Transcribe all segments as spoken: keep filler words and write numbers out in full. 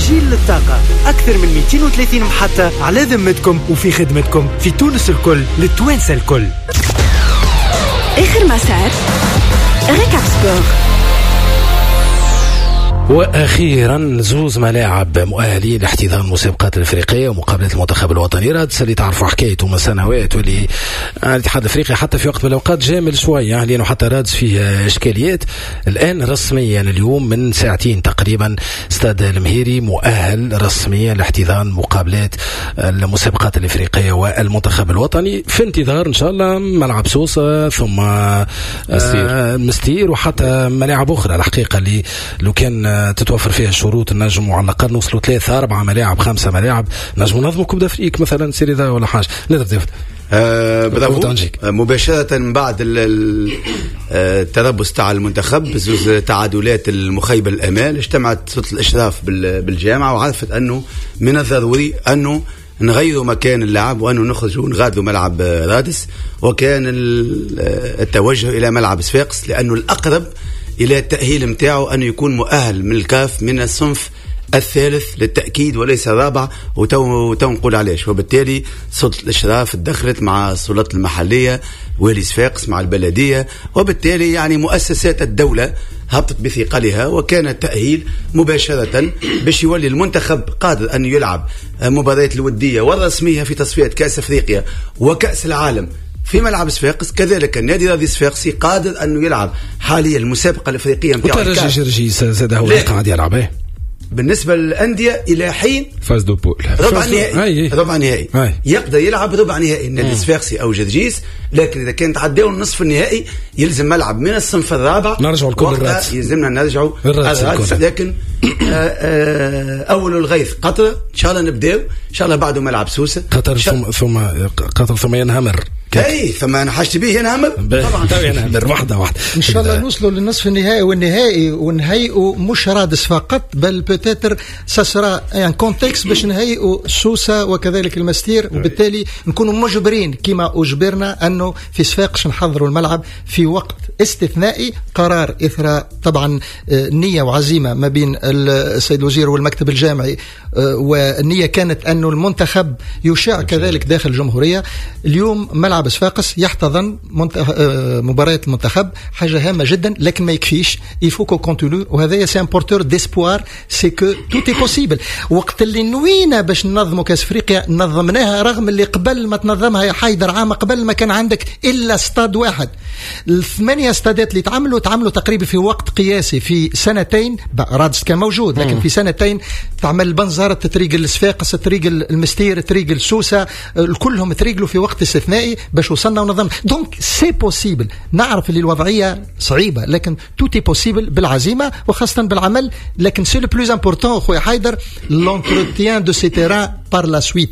عجين للطاقة، أكثر من مئتين وثلاثين محطة على ذمتكم وفي خدمتكم في تونس الكل للتوانسة الكل. آخر ما صار ركاب سبور. واخيرا زوز ملاعب مؤهلين لاحتضان المسابقات الافريقيه ومقابلات المنتخب الوطني. رادس اللي تعرفوا حكايته من سنوات، واللي الاتحاد الافريقي حتى في وقت من الاوقات جامل شويه لانه حتى رادس فيه اشكاليات. الان رسميا اليوم من ساعتين تقريبا استاد المهيري مؤهل رسميا لاحتضان مقابلات المسابقات الافريقيه والمنتخب الوطني، في انتظار ان شاء الله ملعب سوسه ثم مستير, مستير وحتى ملاعب اخرى. الحقيقه اللي لو كان تتوفر فيها الشروط النجم على الأقل نوصلوا ثلاثة أربعة ملاعب خمسة ملاعب نجم نظموا كوب دافريك مثلا سيري ذا ولا حاجة. نقدر تفت آه مباشرة من بعد التربص تاع المنتخب زوز تعادلات المخيبة الأمال اجتمعت سلطة الإشراف بالجامعة وعرفت أنه من الضروري أنه نغيروا مكان اللعب وأنه نخرجوا ونغادروا ملعب رادس، وكان التوجه إلى ملعب صفاقس لأنه الأقرب إلى التأهيل متاعه أنه يكون مؤهل من الكاف من الصنف الثالث للتأكيد وليس الرابع، وتو نقول علاش. وبالتالي سلطة الإشراف تدخلت مع السلطات المحلية والي صفاقس مع البلدية، وبالتالي يعني مؤسسات الدولة هبطت بثقلها، وكان التأهيل مباشرة باش يولي المنتخب قادر أن يلعب مباريات الودية والرسمية في تصفيات كأس أفريقيا وكأس العالم في ملعب صفاقس. كذلك النادي الرياضي الصفاقسي قادر أنه يلعب حاليا المسابقة الأفريقية نتاع الكاف. جرجي زاد هو قاعد يلعب بالنسبة للأندية إلى حين فاز دو بول ربع نهائي ربع نهائي يقدر يلعب ربع نهائي النادي الصفاقسي أو جرجيس، لكن إذا كان تعداو النصف النهائي يلزم ملعب من الصنف الرابع نرجعوا الكل الرأس، يلزمنا نرجعوا الرأس. لكن أول الغيث قطر إن شاء الله نبدأ إن شاء الله بعده ملعب سوسة قطر ثم ثم قطر ثم ينهمر اي ثم انا حاجتي به ينهمر طبعا ينهمر واحده واحده ان شاء الله نوصلوا للنصف النهائي والنهائي ونهيئوا مش رادس فقط بل بوتيتر ساسرا يعني كونتكست باش نهيئوا سوسة وكذلك المستير، وبالتالي نكونوا مجبرين كما اجبرنا انه في صفاقس نحضروا الملعب في وقت استثنائي. قرار اثر طبعا نيه وعزيمه ما بين السيد الوزير والمكتب الجامعي، والنيه كانت انه المنتخب يشاع كذلك داخل الجمهوريه. اليوم ملعب صفاقس يحتضن مباريات المنتخب، حاجه هامه جدا لكن ما يكفيش يفوكو كونتينيو، وهذا سي ان بورتور ديسبوار سي كو توت اي بوسيبل. وقت اللي نوينا باش ننظموا كاس افريقيا نظمناها رغم اللي قبل ما تنظمها يا حيدر عام قبل ما كان عندك الا استاد واحد. الثمانيه استادات اللي تعملوا تعملوا تقريبا في وقت قياسي في سنتين. رادس كان موجود لكن في سنتين تعمل بنزرة طريق الصفاقس طريق المستير طريق السوسة كلهم تريقلوا في وقت استثنائي باش وصلنا ونظم. دونك سي بوسيبل. نعرف اللي الوضعيه صعيبه لكن توتي بوسيبل بالعزيمه وخاصه بالعمل. لكن سي لو بلوز امبورطون خويا حيدر لونتروتيان دو سي تيران بار لا سويت.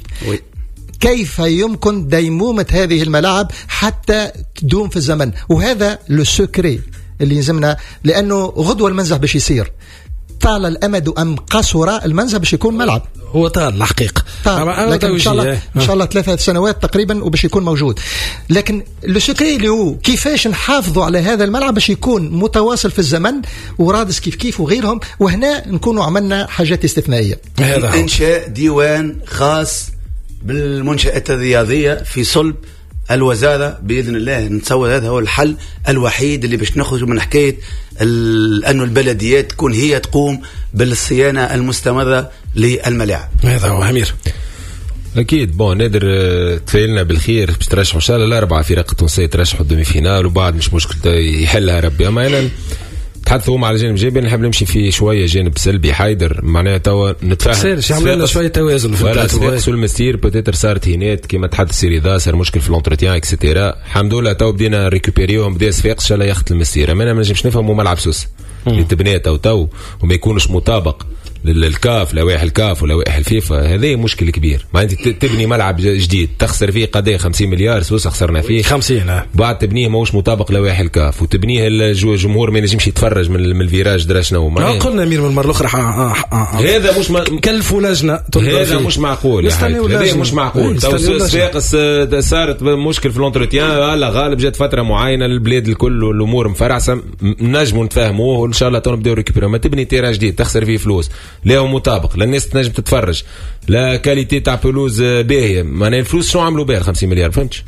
كيف يمكن ديمومه هذه الملاعب حتى تدوم في الزمن، وهذا لو سكري اللي يلزمنا، لانه غدوه المنزه باش يصير. طال الامد ام قصر المنزه باش يكون ملعب. هو طال الحقيقة طال لكن إن شاء الله إن شاء الله ثلاثة سنوات تقريبا وباش يكون موجود. لكن لو سكري اللي هو كيفاش نحافظوا على هذا الملعب باش يكون متواصل في الزمن ورادس كيف كيف وغيرهم، وهنا نكونوا عملنا حاجات استثنائية. إنشاء ديوان خاص بالمنشآت الرياضية في صلب الوزارة بإذن الله. نتصور هذا هو الحل الوحيد اللي باش نخرج من حكاية أنه البلديات تكون هي تقوم بالصيانة المستمرة للملاعب. هذا هو أمير. أكيد بون نقدر تفايلنا بالخير باش ترشحوا إن شاء الله الأربعة فرق التونسية ترشحوا الدومي فينال وبعد مش مشكلة يحلها ربي. أما أنا تحدثوا مع الجانب الجانبي نحب نمشي في شويه جانب سلبي حيدر معناها توا نتفاهم سير يعملوا لنا شويه توازن في البلاد والمستير بوتيتر صارت هينات كما تحدث سيريدا صار مشكل في لونتروتيان اكسيتيرا. الحمد لله تو بدينا ريكوبيريوهم بدا صفاقس ان شاء الله ياخذ المستير. اما انا ما نجمش نفهموا ملعب سوس اللي تبنيه تو تو وما يكونش مطابق للكاف لوائح الكاف ولوائح الفيفا. هذا مشكل كبير. ما انت تبني ملعب جديد تخسر فيه قد ايه خمسين مليار سوس خسرنا فيه خمسين بعد تبنيه ماهوش مطابق لوائح الكاف وتبنيه الجمهور ما ينجمش يتفرج من, من الفيراج درا شنو ما قلنا امير من المره الاخرى هذا مش ما... كلفوا لجنه هذا مش معقول هذا مش معقول. تو صفاقس صارت مشكل في لونتروتيان لا غالب جات فتره معينه البلاد الكل والامور مفرعسه نجموا نتفاهموه وان شاء الله تو نبداو ريكوبيرو. ما تبني تيران جديد تخسر فيه فلوس لا هو مطابق، لا الناس تنجم تتفرج، لا كاليتي تاع بلوز باهيه، معناها الفلوس شنو عملوا بها خمسين مليار فهمتش؟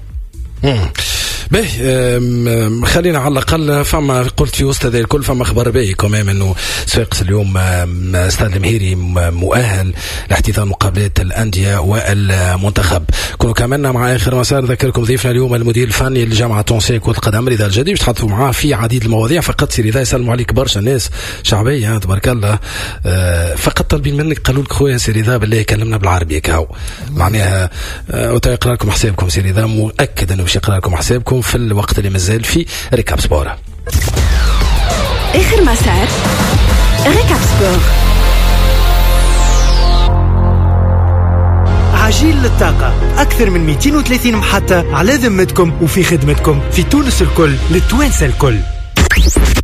باهي خلينا على الاقل فما قلت في وسط هذا الكل فما خبر باهي كمان انه صفاقس اليوم استاد المهيري مؤهل لاحتضان مقابلات الانديه والمنتخب. كنا كملنا مع اخر مسار. ذكركم ضيفنا اليوم المدير الفني لجامعه تونسيه كره القدم رضا الجدي باش تحدثوا معاه في عديد المواضيع. فقط سي رضا يسلموا عليك برشا ناس شعبيه تبارك الله، فقط طالبين منك قالوا لك خويا سي رضا بالله كلمنا بالعربيه كاو معناها وتيقرا لكم حسابكم. سي رضا مؤكد انه باش يقرا لكم حسابكم في الوقت اللي مازال في ريكاب سبور. آخر مسار ريكاب سبور. عجيل للطاقة، أكثر من مئتين وثلاثين محطة على ذمتكم وفي خدمتكم في تونس الكل للتوانسة الكل.